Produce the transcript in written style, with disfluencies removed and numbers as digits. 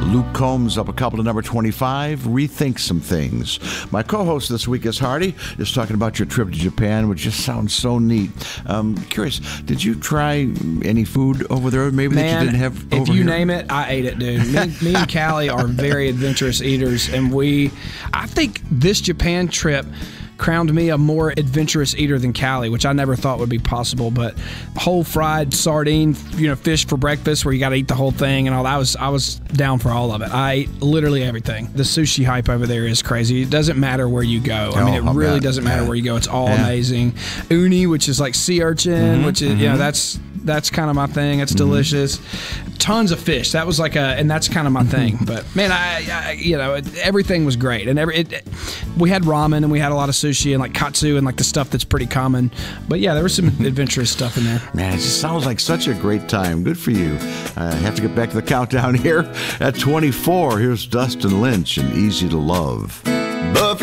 Luke Combs up a couple to number 25, Rethink Some Things. My co-host this week is Hardy, is talking about your trip to Japan, which just sounds so neat. Curious, did you try any food over there maybe that you didn't have over if you here? name it, I ate it, dude. Me and Callie are very adventurous eaters, and I think this Japan trip crowned me a more adventurous eater than Callie, which I never thought would be possible. But whole fried sardine, fish for breakfast, where you got to eat the whole thing and all that. I was down for all of it. I ate literally everything. The sushi hype over there is crazy. It doesn't matter where you go. I mean, it really doesn't matter where you go. It's all amazing. Uni, which is like sea urchin, which is that's kind of my thing. It's delicious. Tons of fish. That was and that's kind of my thing. But man, everything was great, and we had ramen and we had a lot of sushi and like katsu and like the stuff that's pretty common. But yeah, there was some adventurous stuff in there. Man, it just sounds like such a great time. Good for you. I have to get back to the countdown here. At 24, here's Dustin Lynch and Easy to Love.